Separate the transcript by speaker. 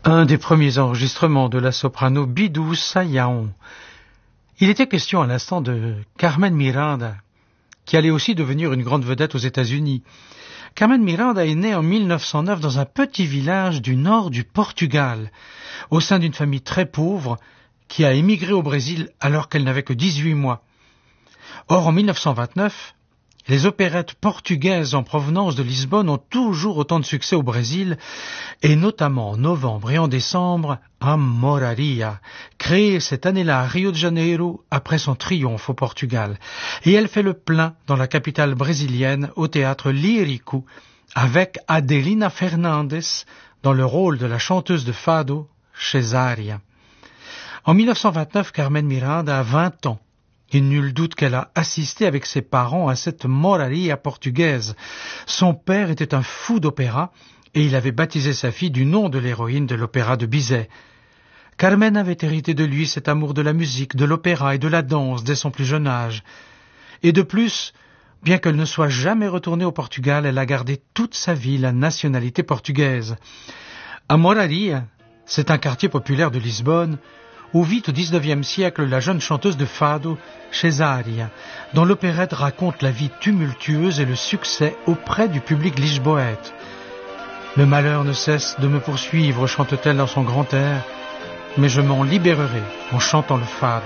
Speaker 1: Un des premiers enregistrements de la soprano Bidou Sayão. Il était question à l'instant de Carmen Miranda, qui allait aussi devenir une grande vedette aux États-Unis. Carmen Miranda est née en 1909 dans un petit village du nord du Portugal, au sein d'une famille très pauvre qui a émigré au Brésil alors qu'elle n'avait que 18 mois. Or, en 1929, les opérettes portugaises en provenance de Lisbonne ont toujours autant de succès au Brésil, et notamment en novembre et en décembre, Amoraria, créée cette année-là à Rio de Janeiro après son triomphe au Portugal. Et elle fait le plein dans la capitale brésilienne au théâtre Lírico, avec Adelina Fernandes dans le rôle de la chanteuse de fado, Cesária. En 1929, Carmen Miranda a 20 ans. Et nul doute qu'elle a assisté avec ses parents à cette moraria portugaise. Son père était un fou d'opéra et il avait baptisé sa fille du nom de l'héroïne de l'opéra de Bizet. Carmen avait hérité de lui cet amour de la musique, de l'opéra et de la danse dès son plus jeune âge. Et de plus, bien qu'elle ne soit jamais retournée au Portugal, elle a gardé toute sa vie la nationalité portugaise. À Moraria, c'est un quartier populaire de Lisbonne, où vit au XIXe siècle la jeune chanteuse de fado, Cesária, dont l'opérette raconte la vie tumultueuse et le succès auprès du public lisboète. « Le malheur ne cesse de me poursuivre, chante-t-elle dans son grand air, mais je m'en libérerai en chantant le fado. »